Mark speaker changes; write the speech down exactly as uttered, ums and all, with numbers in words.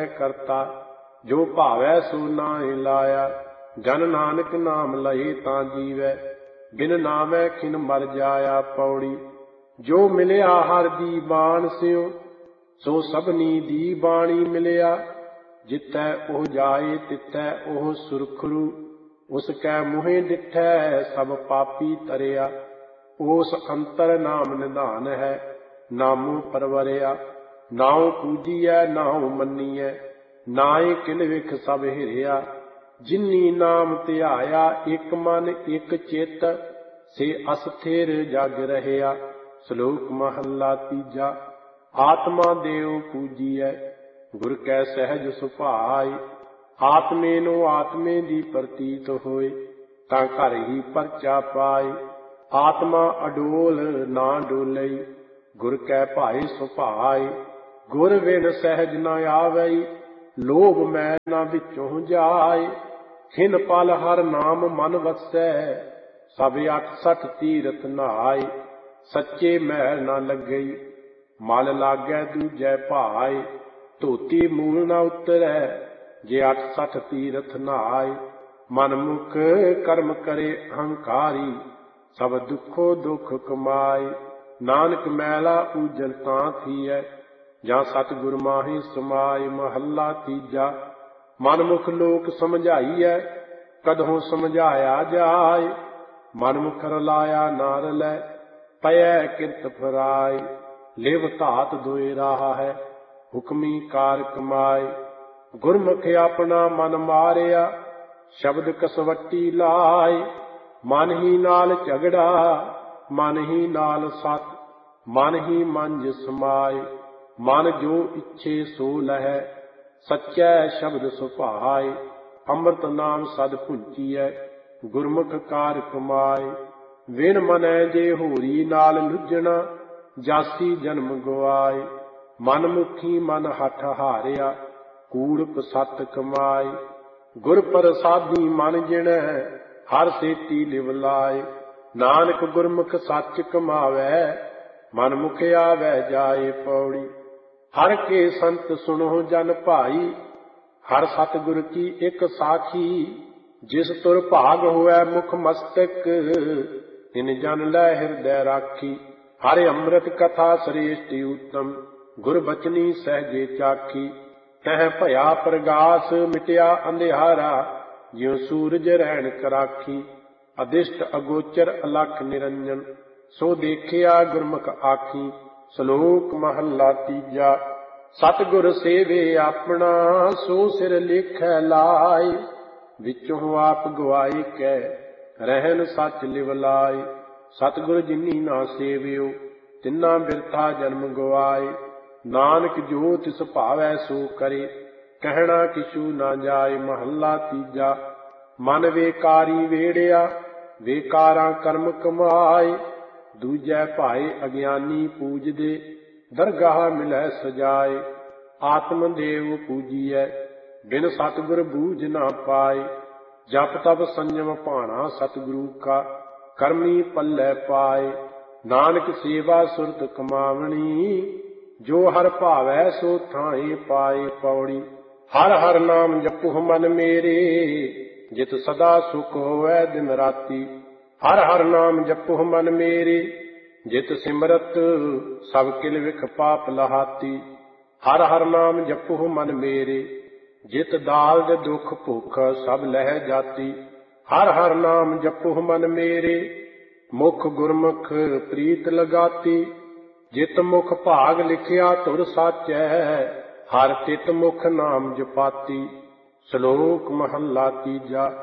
Speaker 1: है करता, जो भावै सो नाहि लाया। जन नानक नाम लहे तां जीवै, बिन नामै खिन मर जाया। पौड़ी जो मिलिया हर दी बाण स्यों, सो सबनी दी बाणी मिलिया। जितै ओह जाए तितै ओह सुरखरू, उसकै मुँहे डिठै सब पापी तरिया। ओस अंतर नाम निधान है, नामो परवरिया। नाउ पूजिए नाउ मन्नीए, नाए किल विख सब हिरिया। जिन्नी नाम ध्याया एक मन एक चित, से अस्थिर जग रहया। श्लोक महला तीजा। आत्मा देव पूजिए, गुर कै सहज सुभाए। आत्मे नो आत्मे दी प्रतीत होए, तां घर ही परचा पाए। आत्मा अडोल ना डोलई, गुर कै भाए सुभाए। गुर बिन सहज न आवई, लोभ मैल न विचों जाए। खिन पल हर नाम मन वसै, सब अठ सठ तीरथ नहाए। सच्चे मैल न लगई, मल लागै दूजै भाए। धोती मूल न उतरै, जे अठ सठ तीरथ नहाए। मन मुख कर्म करे अहंकारी, सब दुखो दुख कमाए। नानक मैला ऊजल तां थीए, ਜਾਂ सतगुर माही समाए। महला तीजा। मन मुख लोक समझाइए, कदहों समझाया जाए। मन मुख रलाया ना रलै, पयै किरत फराए। लिव धात दोए राह है, हुक्मी कार कमाए। गुरमुख अपना मन मारिया, शब्द कसवट्टी लाए। मन ही नाल झगड़ा, मन ही नाल सत, मन ही मंज समाए। मन जो इच्छे सो लहै, सच्चै शब्द सुभाए। अमृत नाम सद पुंचीਐ, गुरमुख कार कमाए। विन मनै जे होरी नाल लुझਣਾ, जासी जन्म गवाए। मन मुखी मन हठ हारिया, कूड़प सत कमाए। गुर प्रसादी मन जिणै, हर सेती लिव लाए। नानक गुरमुख सच कमावै, मन मुख आवै जाए। पौड़ी हर के संत सुनो जन भाई, हर सतगुर की एक साखी। जिस तुर भाग होवै मुख मस्तक, तिन जन लै हृदय राखी। हर अमृत कथा श्रेष्ठ उत्तम, गुर बचनी सहजे चाखी। तह भया प्रगास मिटिया अंधियारा, ज्यों सूरज रैन कराखी। अदिष्ट अगोचर अलख निरंजन, सो देखिया गुरमुख आखी। श्लोक महला तीजा। सतगुर सेवे अपना, सो सिर लेखै लाए। विचों आप गवाई कै, रहन सच लिव लाए। सतगुर जिनी ना सेवियो, तिन्ना बिरथा जन्म गवाए। नानक जो तिस भावै सो करे, कहना किछु ना जाए। महला तीजा। मन वेकारी वेड़िया, वेकारा कर्म कमाए। दूजै भाए अज्ञानी पूजदे, दरगाह मिलै सजाए। आत्म देव पूजिए, बिन सतगुर बूझ ना पाए। जप तप संयम भाना सतगुरु का, कर्मी पल्लै पाए। नानक सेवा सुरत कमावनी, जो हर भावै सो थाए पाए। पौड़ी हर हर नाम जपुह मन मेरे, जित सदा सुख होवै दिन राती। हर हर नाम जपुह मन मेरे, जित सिमरत सब किल विख पाप लहाती। हर हर नाम जपुह मन मेरे, जित दाल्द दुख भुख सब लह जाती। हर हर नाम जपुह मन मेरे, मुख गुरमुख प्रीत लगाती। जित मुख भाग लिखिया तुर साचै, हर चित मुख नाम जपाती। श्लोक महला तीजा।